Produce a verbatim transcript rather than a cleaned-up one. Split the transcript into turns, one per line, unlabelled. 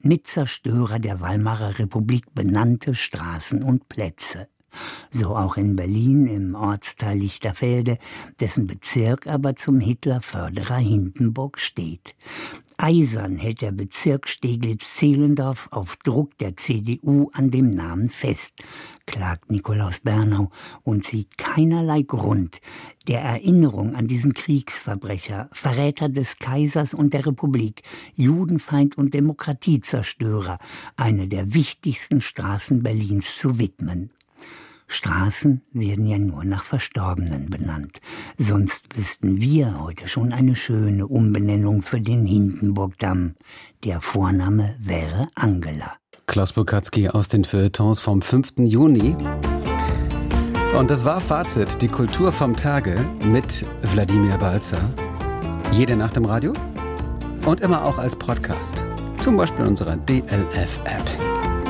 mit Zerstörer der Weimarer Republik benannte Straßen und Plätze. So auch in Berlin im Ortsteil Lichterfelde, dessen Bezirk aber zum Hitlerförderer Hindenburg steht. Eisern hält der Bezirk Steglitz-Zehlendorf auf Druck der C D U an dem Namen fest, klagt Nikolaus Bernau und sieht keinerlei Grund, der Erinnerung an diesen Kriegsverbrecher, Verräter des Kaisers und der Republik, Judenfeind und Demokratiezerstörer, eine der wichtigsten Straßen Berlins zu widmen. Straßen werden ja nur nach Verstorbenen benannt. Sonst wüssten wir heute schon eine schöne Umbenennung für den Hindenburgdamm. Der Vorname wäre Angela.
Klaus Burkhardzki aus den Feuilletons vom fünften Juni. Und das war Fazit, die Kultur vom Tage mit Wladimir Balzer. Jede Nacht im Radio und immer auch als Podcast. Zum Beispiel in unserer D L F-App.